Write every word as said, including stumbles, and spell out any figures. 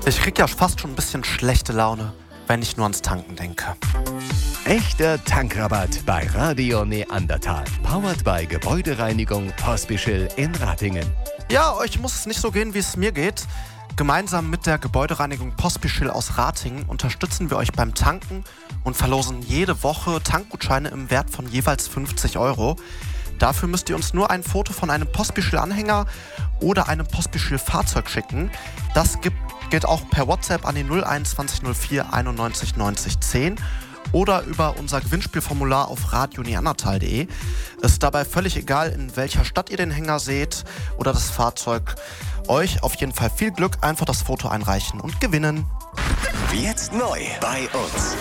Ich krieg ja fast schon ein bisschen schlechte Laune, wenn ich nur ans Tanken denke. Echter Tankrabatt bei Radio Neandertal. Powered by Gebäudereinigung Pospischl in Ratingen. Ja, euch muss es nicht so gehen, wie es mir geht. Gemeinsam mit der Gebäudereinigung Pospischl aus Ratingen unterstützen wir euch beim Tanken und verlosen jede Woche Tankgutscheine im Wert von jeweils fünfzig Euro. Dafür müsst ihr uns nur ein Foto von einem Pospischl-Anhänger oder einem Pospischl-Fahrzeug schicken. Das gibt, geht auch per WhatsApp an die null einundzwanzig null vier einundneunzig neunzig zehn oder über unser Gewinnspielformular auf radio neandertal punkt de. Es ist dabei völlig egal, in welcher Stadt ihr den Hänger seht oder das Fahrzeug. Euch auf jeden Fall viel Glück, einfach das Foto einreichen und gewinnen. Jetzt neu bei uns.